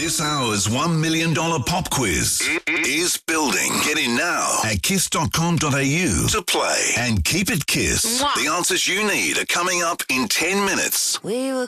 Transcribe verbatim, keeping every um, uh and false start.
This hour's one million dollars pop quiz is building. Get in now at kiss dot com dot a u to play and keep it Kiss. Mwah. The answers you need are coming up in ten minutes. We were